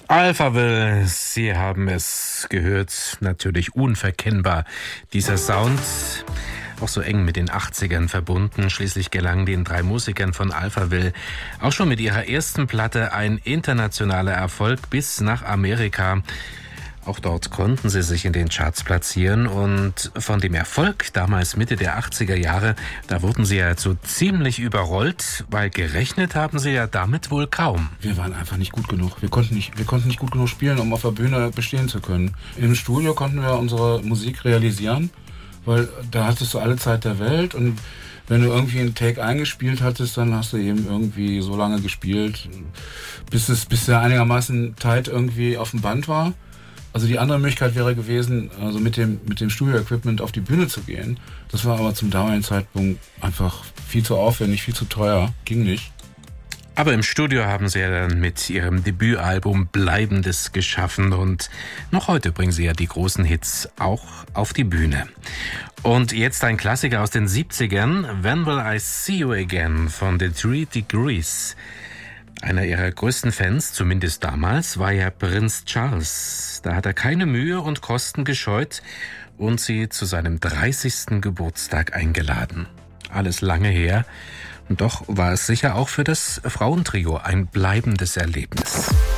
Alphaville, Sie haben es gehört, natürlich unverkennbar. Dieser Sound, auch so eng mit den 80ern verbunden. Schließlich gelang den drei Musikern von Alphaville auch schon mit ihrer ersten Platte ein internationaler Erfolg bis nach Amerika. Auch dort konnten sie sich in den Charts platzieren und von dem Erfolg damals Mitte der 80er Jahre, da wurden sie ja so ziemlich überrollt, weil gerechnet haben sie ja damit wohl kaum. Wir waren einfach nicht gut genug. Wir konnten nicht gut genug spielen, um auf der Bühne bestehen zu können. Im Studio konnten wir unsere Musik realisieren, weil da hattest du alle Zeit der Welt und wenn du irgendwie einen Take eingespielt hattest, dann hast du eben irgendwie so lange gespielt, bis der einigermaßen tight irgendwie auf dem Band war. Also die andere Möglichkeit wäre gewesen, also mit dem Studio-Equipment auf die Bühne zu gehen. Das war aber zum damaligen Zeitpunkt einfach viel zu aufwendig, viel zu teuer. Ging nicht. Aber im Studio haben sie ja dann mit ihrem Debütalbum Bleibendes geschaffen und noch heute bringen sie ja die großen Hits auch auf die Bühne. Und jetzt ein Klassiker aus den 70ern, When Will I See You Again von The 3 Degrees. Einer ihrer größten Fans, zumindest damals, war ja Prinz Charles. Da hat er keine Mühe und Kosten gescheut und sie zu seinem 30. Geburtstag eingeladen. Alles lange her, und doch war es sicher auch für das Frauentrio ein bleibendes Erlebnis.